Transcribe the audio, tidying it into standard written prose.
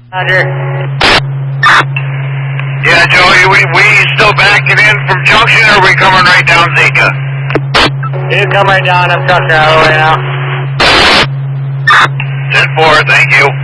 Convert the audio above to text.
Roger. Yeah, Joey, we still backing in from Junction, or are we coming right down Zika? You come right down. I'm trucking out of the way now. 10-4, thank you.